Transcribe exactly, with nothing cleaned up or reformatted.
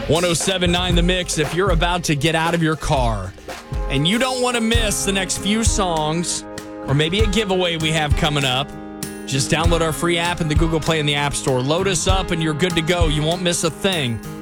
one oh seven point nine The Mix. If you're about to get out of your car and you don't want to miss the next few songs or maybe a giveaway we have coming up, just download our free app in the Google Play and the App Store. Load us up and you're good to go. You won't miss a thing.